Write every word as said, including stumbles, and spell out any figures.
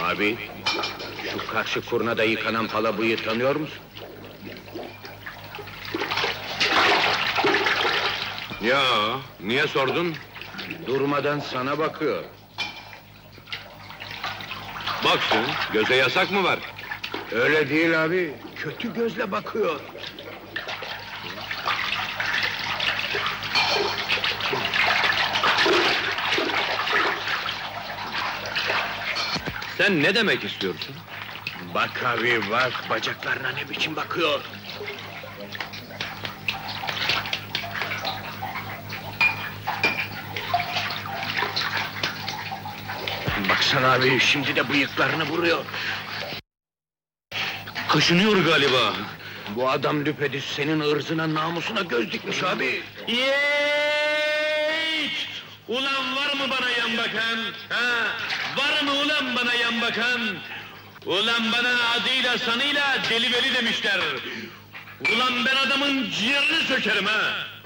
Abi, şu karşı kurnada yıkanan palabıyı tanıyor musun? Ya, niye sordun? Durmadan sana bakıyor. Baksın, göze yasak mı var? Öyle değil abi, kötü gözle bakıyor. Sen ne demek istiyorsun? Bak abi bak, bacaklarına ne biçim bakıyor. Baksana abi, şimdi de bıyıklarını vuruyor. Kaşınıyor galiba. Bu adam düpedüz senin ırzına, namusuna göz dikmiş abi. Yeeeeç! Ulan var mı bana yan bakan? Ha? Var mı ulan bana yan bakan? Ulan bana adıyla sanıyla deli veli demişler. Ulan ben adamın ciğerini sökerim ha!